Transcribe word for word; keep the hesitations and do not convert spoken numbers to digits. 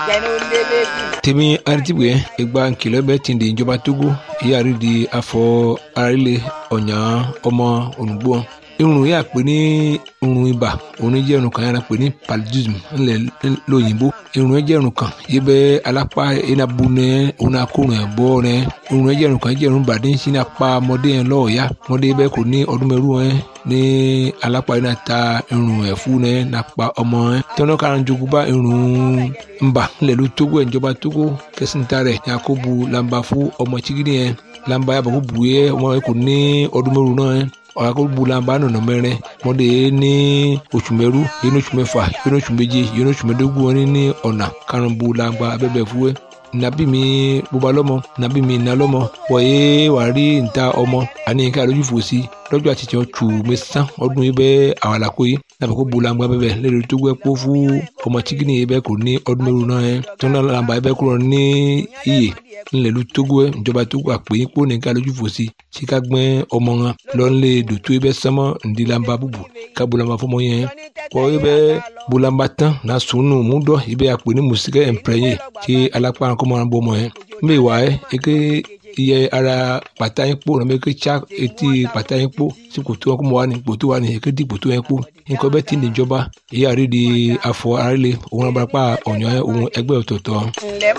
tèmi aritibue egba nkìlọ̀ bẹ́ẹ̀ ti di ìjọba Togo ìyáàrí di afọ arílẹ̀ ọ̀nyà ọmọ olùgbò irun yà pé ní irun ibà òun jẹ́ irun kan yàrá pé ní paludism ńlẹ̀ lóyìnbó irun jẹ́ irun kan yìí bẹ́ alápá enabu nẹ òun akórun ẹ̀ bọ́ nẹ irun jẹ́ irun kan jẹ́ irun bàdé ń sin apá ọmọdé yẹn lọ́ọ̀ọ́yá ọmọdé bẹ́ẹ̀ kò ní ọdún mẹ́rù ẹ̀ ní alápá yẹn náà ta irun ẹ̀ fún ẹ̀ nàpa ọmọ ẹ̀ tọ́nà kára jogun bá irun ńbà ńlẹ̀ ló Togo ẹ̀ ìjọba Togo kẹsìntà rẹ̀ yakubu lamba fún ọmọ chigidi yẹn lamba yàbọ̀ kó bu yẹ ọmọ yẹn kò ní ọdún mẹ́rù náà ẹ̀ ọ̀làkọ̀gbọ̀làmbà nọ̀nà mẹ́rin mọ́dé ní oṣù mẹ́rú yẹn oṣù mẹ́fà yẹn oṣù méje yẹn oṣù mẹ́dógún wọn ní ọ̀nà karùnbọ̀làmbà abẹ́bẹ̀ fúwẹ́ nàbí mi bóba lọ́mọ nàbí mi nà lọ́mọ wọ̀nyé wà rí níta ọmọ àní nǹkan àlójú fò sí lọ́jọ́ àtijọ́ tù mẹ́sàn ọdún yìí bẹ́ẹ̀ àwàlàkó yìí nàbẹ̀ kó bọ̀làmbà bẹ́bẹ̀ lẹ́rìí tó gbẹ́ kó fún ọmọ chikini yìí bẹ́ẹ̀ kò ní ọdún mẹ́rù náà yẹn tó náà làǹbà yìí bẹ́ẹ̀ kúrò ní iyè ńlẹ̀lú Togo ẹ̀ ìjọba Togo àpèyìn kó nìkan lójú fò sí sika gbẹ́ ọmọ wọn lọ́nlẹ̀ dòtó ẹ bẹ́ sánmọ́ ndílamba búbu ká bolamba fọmọ yẹn kọ́ ẹ bẹ́ bolamba tán na sunu múdọ̀ ẹ bẹ́ àpè ní mùsíkẹ́ ẹ̀ǹpẹ̀rẹ̀yẹ kí alápá kọ́ máa bọ́ ọmọ yẹn mbẹ wà ẹ eke iye ara pàtà yín kpó nàbẹ eke tsa etí pàtà yín kpó sí kòtò wọn kó mọ wà ní kòtò wà ní eke di kòtò yẹn kpó nǹkan bẹ́ẹ̀ ti ní ìjọba ìyá rí di afọ arílẹ̀ òun abarapá ọ̀nyọ́ òun ẹgbẹ́ ọ̀tọ̀ọ̀tọ̀.